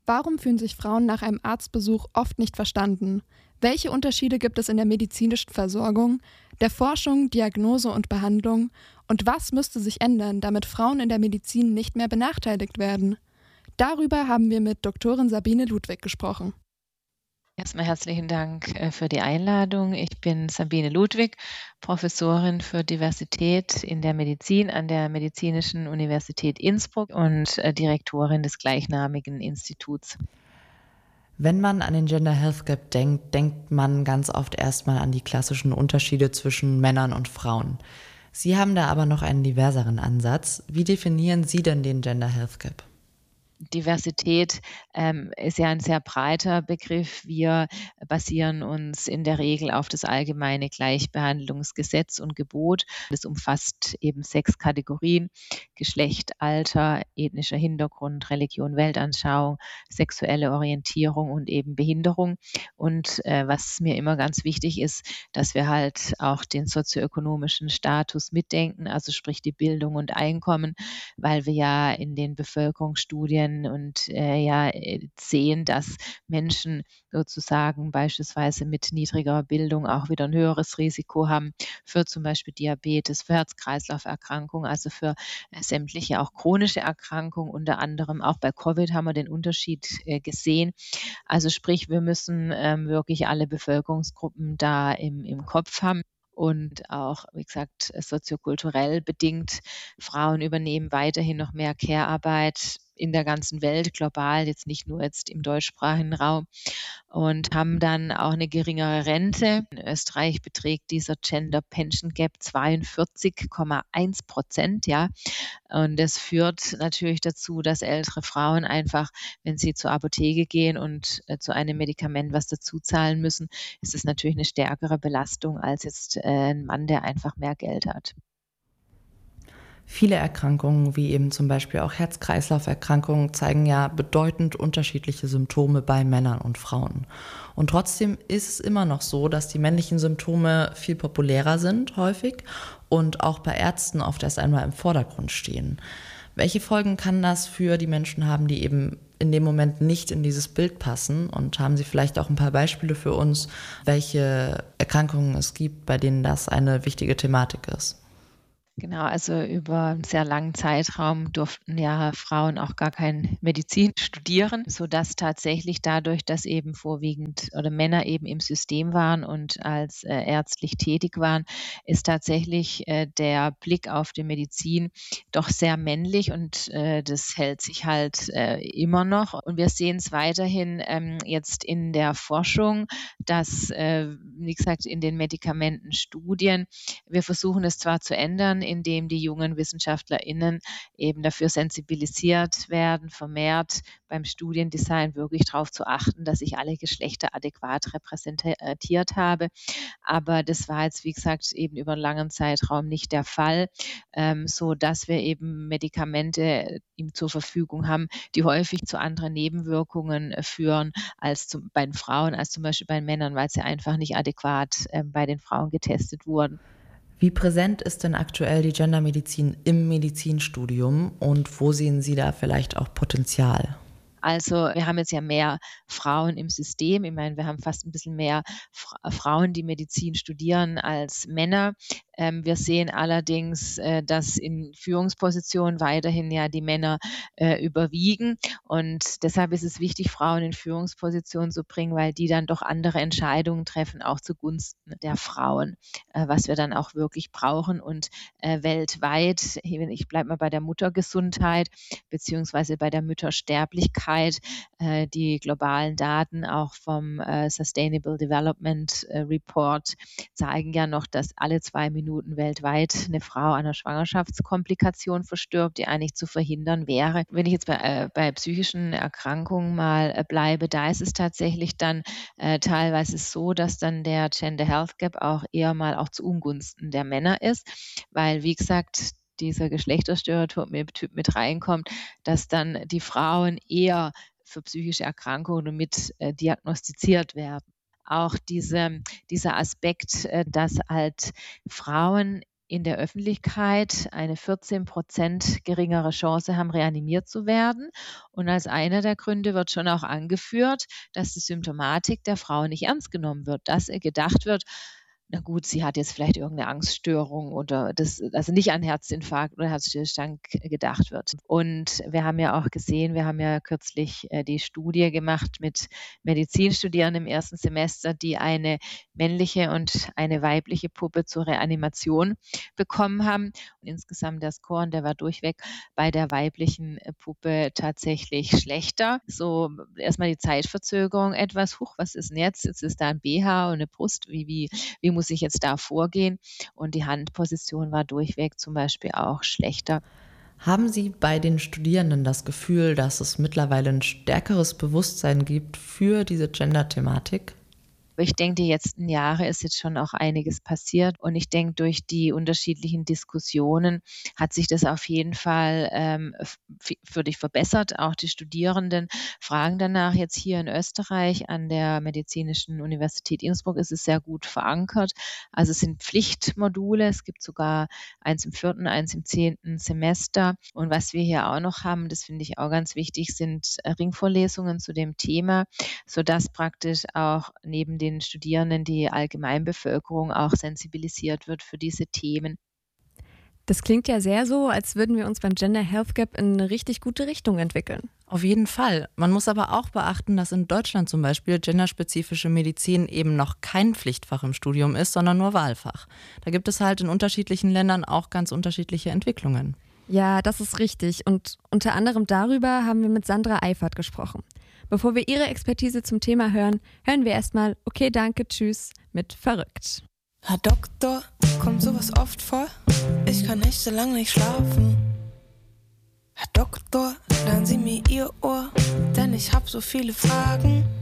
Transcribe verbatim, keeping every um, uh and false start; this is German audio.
Warum fühlen sich Frauen nach einem Arztbesuch oft nicht verstanden? Welche Unterschiede gibt es in der medizinischen Versorgung, der Forschung, Diagnose und Behandlung? Und was müsste sich ändern, damit Frauen in der Medizin nicht mehr benachteiligt werden? Darüber haben wir mit Doktorin Sabine Ludwig gesprochen. Erstmal herzlichen Dank äh, für die Einladung. Ich bin Sabine Ludwig, Professorin für Diversität in der Medizin an der Medizinischen Universität Innsbruck und äh, Direktorin des gleichnamigen Instituts. Wenn man an den Gender Health Gap denkt, denkt man ganz oft erstmal an die klassischen Unterschiede zwischen Männern und Frauen. Sie haben da aber noch einen diverseren Ansatz. Wie definieren Sie denn den Gender Health Gap? Diversität ähm, ist ja ein sehr breiter Begriff. Wir basieren uns in der Regel auf das allgemeine Gleichbehandlungsgesetz und Gebot. Das umfasst eben sechs Kategorien: Geschlecht, Alter, ethnischer Hintergrund, Religion, Weltanschauung, sexuelle Orientierung und eben Behinderung. Und äh, was mir immer ganz wichtig ist, dass wir halt auch den sozioökonomischen Status mitdenken, also sprich die Bildung und Einkommen, weil wir ja in den Bevölkerungsstudien und äh, ja sehen, dass Menschen sozusagen beispielsweise mit niedriger Bildung auch wieder ein höheres Risiko haben für zum Beispiel Diabetes, für Herz-Kreislauf-Erkrankungen, also für äh, sämtliche auch chronische Erkrankungen. Unter anderem auch bei Covid haben wir den Unterschied äh, gesehen. Also sprich, wir müssen ähm, wirklich alle Bevölkerungsgruppen da im, im Kopf haben. Und auch, wie gesagt, soziokulturell bedingt. Frauen übernehmen weiterhin noch mehr Care-Arbeit in der ganzen Welt, global, jetzt nicht nur jetzt im deutschsprachigen Raum, und haben dann auch eine geringere Rente. In Österreich beträgt dieser Gender Pension Gap zweiundvierzig Komma eins Prozent, ja. Und das führt natürlich dazu, dass ältere Frauen einfach, wenn sie zur Apotheke gehen und äh, zu einem Medikament was dazu zahlen müssen, ist es natürlich eine stärkere Belastung als jetzt äh, ein Mann, der einfach mehr Geld hat. Viele Erkrankungen, wie eben zum Beispiel auch Herz-Kreislauf-Erkrankungen, zeigen ja bedeutend unterschiedliche Symptome bei Männern und Frauen. Und trotzdem ist es immer noch so, dass die männlichen Symptome viel populärer sind, häufig, und auch bei Ärzten oft erst einmal im Vordergrund stehen. Welche Folgen kann das für die Menschen haben, die eben in dem Moment nicht in dieses Bild passen? Und haben Sie vielleicht auch ein paar Beispiele für uns, welche Erkrankungen es gibt, bei denen das eine wichtige Thematik ist? Genau, also über einen sehr langen Zeitraum durften ja Frauen auch gar kein Medizin studieren, sodass tatsächlich dadurch, dass eben vorwiegend oder Männer eben im System waren und als äh, ärztlich tätig waren, ist tatsächlich äh, der Blick auf die Medizin doch sehr männlich, und äh, das hält sich halt äh, immer noch. Und wir sehen es weiterhin ähm, jetzt in der Forschung, dass, äh, wie gesagt, in den Medikamentenstudien, wir versuchen es zwar zu ändern, indem die jungen WissenschaftlerInnen eben dafür sensibilisiert werden, vermehrt beim Studiendesign wirklich darauf zu achten, dass ich alle Geschlechter adäquat repräsentiert habe. Aber das war jetzt, wie gesagt, eben über einen langen Zeitraum nicht der Fall, ähm, so dass wir eben Medikamente ihm zur Verfügung haben, die häufig zu anderen Nebenwirkungen äh, führen als zum, bei den Frauen, als zum Beispiel bei den Männern, weil sie einfach nicht adäquat äh, bei den Frauen getestet wurden. Wie präsent ist denn aktuell die Gendermedizin im Medizinstudium und wo sehen Sie da vielleicht auch Potenzial? Also wir haben jetzt ja mehr Frauen im System. Ich meine, wir haben fast ein bisschen mehr Fra Frauen, die Medizin studieren, als Männer. Ähm, wir sehen allerdings, äh, dass in Führungspositionen weiterhin ja die Männer äh, überwiegen. Und deshalb ist es wichtig, Frauen in Führungspositionen zu bringen, weil die dann doch andere Entscheidungen treffen, auch zugunsten der Frauen, äh, was wir dann auch wirklich brauchen. Und äh, weltweit, ich bleibe mal bei der Muttergesundheit beziehungsweise bei der Müttersterblichkeit, äh, die globalen Daten auch vom äh, Sustainable Development äh, Report zeigen ja noch, dass alle zwei Minuten weltweit eine Frau an einer Schwangerschaftskomplikation verstirbt, die eigentlich zu verhindern wäre. Wenn ich jetzt bei, äh, bei psychischen Erkrankungen mal äh, bleibe, da ist es tatsächlich dann äh, teilweise so, dass dann der Gender Health Gap auch eher mal auch zu Ungunsten der Männer ist, weil, wie gesagt, dieser Geschlechterstereotyp mit reinkommt, dass dann die Frauen eher für psychische Erkrankungen mit äh, diagnostiziert werden. Auch diese, dieser Aspekt, äh, dass halt Frauen in der Öffentlichkeit eine vierzehn Prozent geringere Chance haben, reanimiert zu werden. Und als einer der Gründe wird schon auch angeführt, dass die Symptomatik der Frau nicht ernst genommen wird, dass ihr gedacht wird, na gut, sie hat jetzt vielleicht irgendeine Angststörung oder das, also nicht an Herzinfarkt oder Herzstillstand gedacht wird. Und wir haben ja auch gesehen, wir haben ja kürzlich äh, die Studie gemacht mit Medizinstudierenden im ersten Semester, die eine männliche und eine weibliche Puppe zur Reanimation bekommen haben. Und insgesamt der Score, der war durchweg bei der weiblichen Puppe tatsächlich schlechter. So erstmal die Zeitverzögerung etwas, huch, was ist denn jetzt? Jetzt ist da ein B H und eine Brust, wie, wie, wie muss ich jetzt da vorgehen? Und die Handposition war durchweg zum Beispiel auch schlechter. Haben Sie bei den Studierenden das Gefühl, dass es mittlerweile ein stärkeres Bewusstsein gibt für diese Gender-Thematik? Ich denke, die letzten Jahre ist jetzt schon auch einiges passiert und ich denke, durch die unterschiedlichen Diskussionen hat sich das auf jeden Fall ähm, für dich verbessert. Auch die Studierenden fragen danach. Jetzt hier in Österreich an der Medizinischen Universität Innsbruck ist es sehr gut verankert. Also es sind Pflichtmodule, es gibt sogar eins im vierten, eins im zehnten Semester. Und was wir hier auch noch haben, das finde ich auch ganz wichtig, sind Ringvorlesungen zu dem Thema, sodass praktisch auch neben den Studierenden die Allgemeinbevölkerung auch sensibilisiert wird für diese Themen. Das klingt ja sehr so, als würden wir uns beim Gender Health Gap in eine richtig gute Richtung entwickeln. Auf jeden Fall. Man muss aber auch beachten, dass in Deutschland zum Beispiel genderspezifische Medizin eben noch kein Pflichtfach im Studium ist, sondern nur Wahlfach. Da gibt es halt in unterschiedlichen Ländern auch ganz unterschiedliche Entwicklungen. Ja, das ist richtig. Und unter anderem darüber haben wir mit Sandra Eifert gesprochen. Bevor wir ihre Expertise zum Thema hören, hören wir erstmal Okay, danke, tschüss mit Verrückt. Herr Doktor, kommt sowas oft vor? Ich kann nicht so lange nicht schlafen. Herr Doktor, leihen Sie mir Ihr Ohr, denn ich hab so viele Fragen.